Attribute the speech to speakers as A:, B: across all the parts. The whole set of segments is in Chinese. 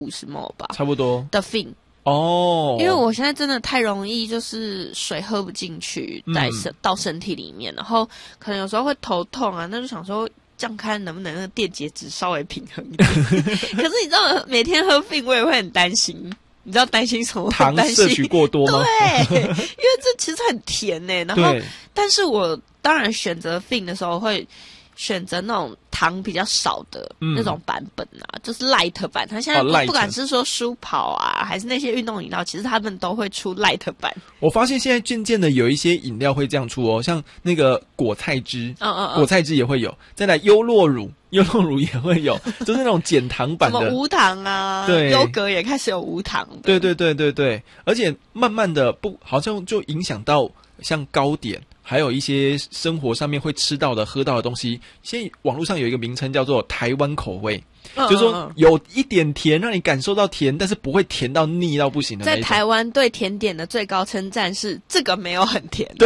A: 50ml 吧，
B: 差不多
A: 的 fin。
B: 哦，
A: 因为我现在真的太容易就是水喝不进去到身体里面，然后可能有时候会头痛啊，那就想说这样看能不能那个电解质稍微平衡一点。可是你知道每天喝 fin 我也会很担心，你知道担心什么？
B: 糖摄取过多吗？
A: 对，因为这其实很甜欸，然后但是我当然选择 fin 的时候会选择那种糖比较少的那种版本啊，就是 light 版。它现在不管是说舒跑啊，还是那些运动饮料，其实他们都会出 light 版。
B: 我发现现在渐渐的有一些饮料会这样出哦，像那个果菜汁，果菜汁也会有，再来优酪乳也会有，就是那种减糖版的，
A: 什么无糖啊，对，优格也开始有无糖的。
B: 对，而且慢慢的好像就影响到像糕点。还有一些生活上面会吃到的、喝到的东西，现在网络上有一个名称叫做台湾口味，就是说有一点甜，让你感受到甜，但是不会甜到腻到不行的那种。
A: 在台湾对甜点的最高称赞是这个没有很甜。
B: 对，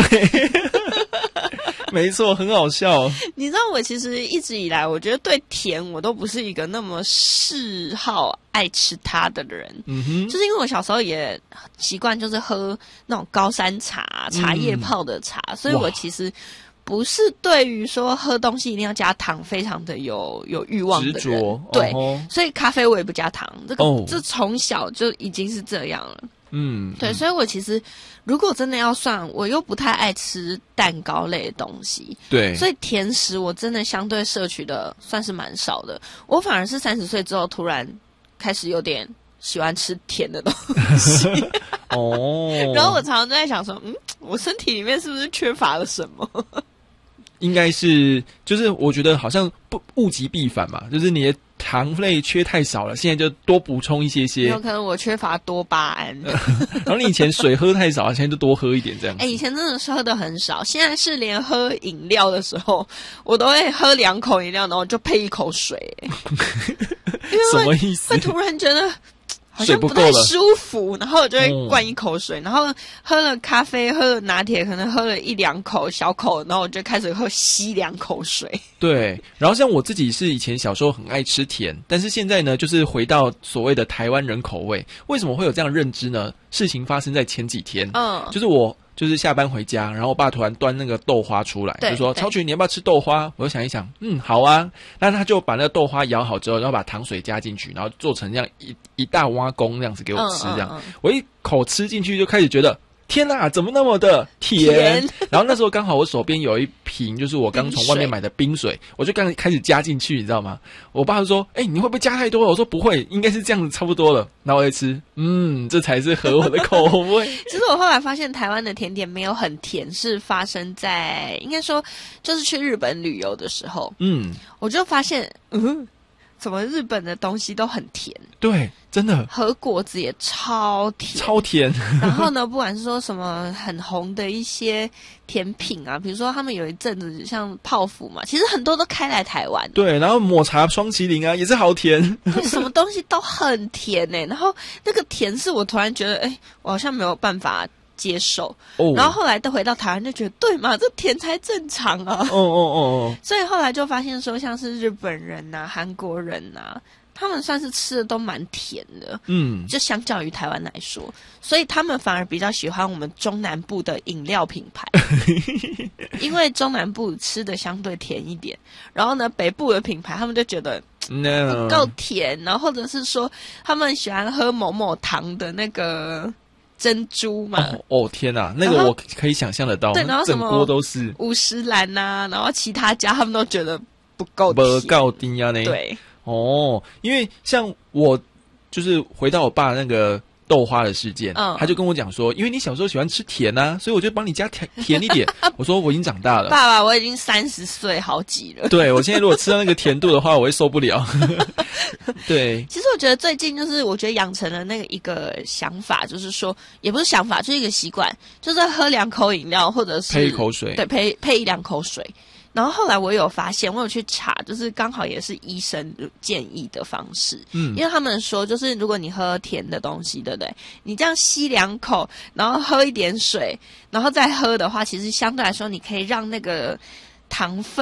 B: 没错，很好笑。
A: 你知道我其实一直以来，我觉得对甜我都不是一个那么嗜好爱吃它的人，就是因为我小时候也习惯就是喝那种高山茶、茶叶泡的茶，所以我其实不是对于说喝东西一定要加糖非常的有欲望的人，执着。对，所以咖啡我也不加糖，这从小就已经是这样了。对，所以我其实如果真的要算，我又不太爱吃蛋糕类的东西，对，所以甜食我真的相对摄取的算是蛮少的。我反而是30岁之后突然开始有点喜欢吃甜的东西然后我常常就在想说，我身体里面是不是缺乏了什么？
B: 应该是，就是我觉得好像不物极必反嘛，就是你的糖类缺太少了，现在就多补充一些。
A: 有可能我缺乏多巴胺，
B: 然后你以前水喝太少，现在就多喝一点这样。
A: 以前真的是喝的很少，现在是连喝饮料的时候，我都会喝2口饮料，然后就配1口水。
B: 什么意思？
A: 会突然觉得好像不太舒服，然后我就会灌1口水，然后喝了咖啡，喝了拿铁，可能喝了1-2口小口，然后我就开始吸2口水。
B: 对，然后像我自己是以前小时候很爱吃甜，但是现在呢，就是回到所谓的台湾人口味。为什么会有这样的认知呢？事情发生在前几天，就是我就是下班回家，然后我爸突然端那个豆花出来，就说：“超群，你要不要吃豆花？”我就想一想，好啊。那他就把那个豆花摇好之后，然后把糖水加进去，然后做成这样一大挖工那样子给我吃，这样我一口吃进去就开始觉得。天哪，怎么那么的甜？然后那时候刚好我手边有一瓶，就是我刚从外面买的冰水，我就刚开始加进去，你知道吗？我爸就说：“你会不会加太多了？”我说：“不会，应该是这样子差不多了。”然后我一吃，这才是合我的口味。
A: 其实我后来发现，台湾的甜点没有很甜，是发生在应该说就是去日本旅游的时候，我就发现，怎么日本的东西都很甜？对，
B: 真的，
A: 和果子也超甜，
B: 超甜。
A: 然后呢，不管是说什么很红的一些甜品啊，比如说他们有一阵子像泡芙嘛，其实很多都开来台湾。
B: 对，然后抹茶双麒麟啊，也是好甜。
A: 对，什么东西都很甜然后那个甜是我突然觉得，我好像没有办法接受，然后后来回到台湾就觉得对嘛，这甜才正常啊。所以后来就发现说，像是日本人啊、韩国人啊，他们算是吃的都蛮甜的，就相较于台湾来说，所以他们反而比较喜欢我们中南部的饮料品牌，因为中南部吃的相对甜一点，然后呢，北部的品牌他们就觉得不够甜，然后或者是说他们喜欢喝某某糖的那个。珍珠嘛，
B: 天哪，那个我可以想象得到，
A: 对，然后
B: 整锅都是
A: 50兰呐，然后其他家他们都觉得不够
B: 甜啊，
A: 对，
B: 因为像我就是回到我爸那个豆花的事件，他就跟我讲说，因为你小时候喜欢吃甜啊，所以我就帮你加甜一点。我说我已经长大了，
A: 爸爸，我已经30岁好几了。
B: 对，我现在如果吃到那个甜度的话，我会受不了。对，
A: 其实我觉得最近就是我觉得养成了那个一个想法，就是说也不是想法，就是一个习惯，就是喝2口饮料或者是
B: 配1口水，
A: 对，配1-2口水。然后后来我有发现，我有去查，就是刚好也是医生建议的方式，因为他们说，就是如果你喝甜的东西，对不对？你这样吸2口，然后喝一点水，然后再喝的话，其实相对来说，你可以让那个糖分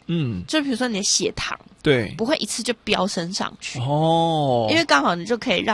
A: 就比如说你的血糖，
B: 对，
A: 不会一次就飙升上去
B: 哦，
A: 因为刚好你就可以让